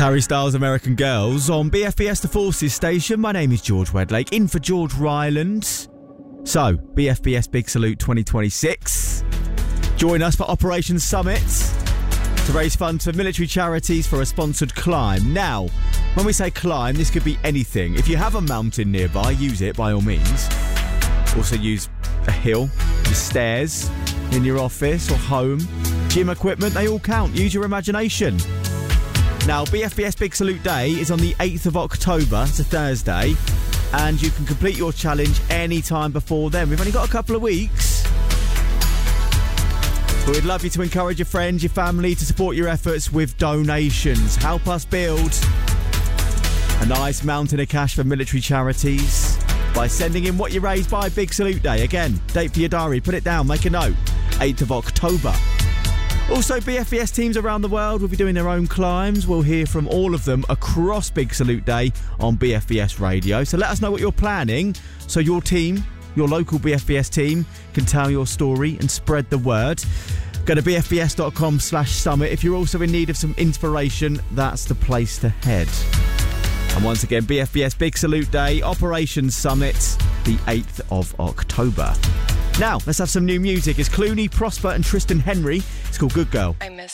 Harry Styles' American Girls on BFBS The Forces station. My name is George Wedlake, in for George Ryland. So, BFBS Big Salute 2026. Join us for Operation Summit to raise funds for military charities for a sponsored climb. Now, when we say climb, this could be anything. If you have a mountain nearby, use it by all means. Also use a hill, the stairs in your office or home, gym equipment, they all count. Use your imagination. Now, BFBS Big Salute Day is on the 8th of October. It's a Thursday. And you can complete your challenge any time before then. We've only got a couple of weeks. But we'd love you to encourage your friends, your family to support your efforts with donations. Help us build a nice mountain of cash for military charities by sending in what you raise by Big Salute Day. Again, date for your diary. Put it down. Make a note. 8th of October. Also, BFBS teams around the world will be doing their own climbs. We'll hear from all of them across Big Salute Day on BFBS Radio. So let us know what you're planning so your team, your local BFBS team, can tell your story and spread the word. Go to bfbs.com/summit. If you're also in need of some inspiration, that's the place to head. And once again, BFBS Big Salute Day, Operation Summit, the 8th of October. Now, let's have some new music. It's Clooney, Prosper and Tristan Henry. It's called Good Girl. I miss